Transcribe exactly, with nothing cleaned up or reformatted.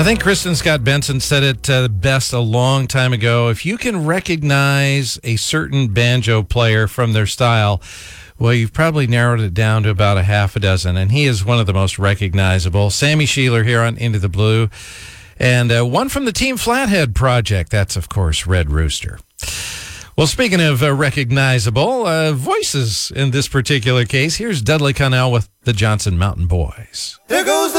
think Kristen Scott Benson said it uh, best a long time ago. If you can recognize a certain banjo player from their style, well, you've probably narrowed it down to about a half a dozen, and he is one of the most recognizable. Sammy Sheeler here on Into the Blue, and uh, one from the Team Flathead project. That's, of course, Red Rooster. Well, speaking of uh, recognizable uh, voices in this particular case, here's Dudley Connell with the Johnson Mountain Boys. There goes the